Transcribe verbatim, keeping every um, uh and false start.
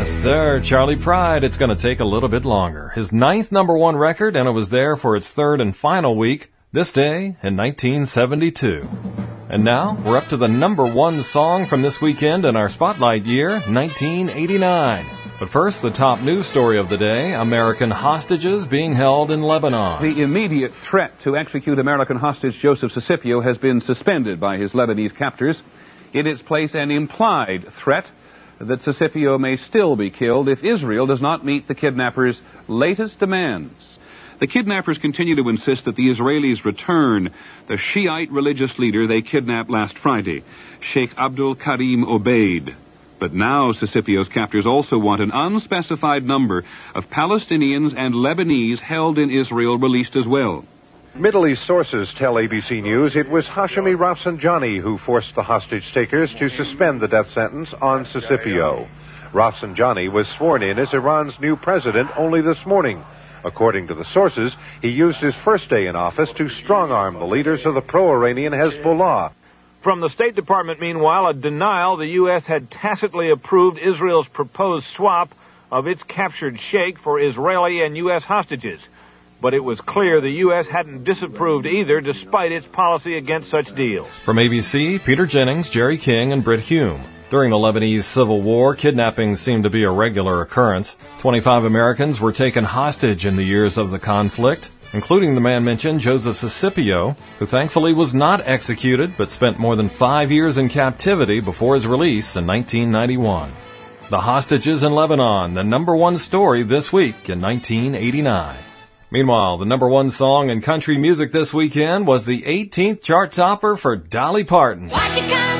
Yes, sir, Charley Pride. It's going to take a little bit longer. His ninth number one record, and it was there for its third and final week, this day in nineteen seventy-two. And now, we're up to the number one song from this weekend in our spotlight year, nineteen eighty-nine. But first, the top news story of the day, American hostages being held in Lebanon. The immediate threat to execute American hostage Joseph Sicipio has been suspended by his Lebanese captors. In its place, an implied threat that Sicipio may still be killed if Israel does not meet the kidnappers' latest demands. The kidnappers continue to insist that the Israelis return the Shiite religious leader they kidnapped last Friday, Sheikh Abdul Karim Obeid. But now Sicipio's captors also want an unspecified number of Palestinians and Lebanese held in Israel released as well. Middle East sources tell A B C News it was Hashemi Rafsanjani who forced the hostage takers to suspend the death sentence on Sicipio. Rafsanjani was sworn in as Iran's new president only this morning. According to the sources, he used his first day in office to strong-arm the leaders of the pro-Iranian Hezbollah. From the State Department, meanwhile, a denial the U S had tacitly approved Israel's proposed swap of its captured sheikh for Israeli and U S hostages. But it was clear the U S hadn't disapproved either, despite its policy against such deals. From A B C, Peter Jennings, Jerry King, and Britt Hume. During the Lebanese Civil War, kidnappings seemed to be a regular occurrence. twenty-five Americans were taken hostage in the years of the conflict, including the man mentioned, Joseph Sicipio, who thankfully was not executed but spent more than five years in captivity before his release in nineteen ninety-one. The hostages in Lebanon, the number one story this week in nineteen eighty-nine. Meanwhile, the number one song in country music this weekend was the eighteenth chart topper for Dolly Parton. Watch it come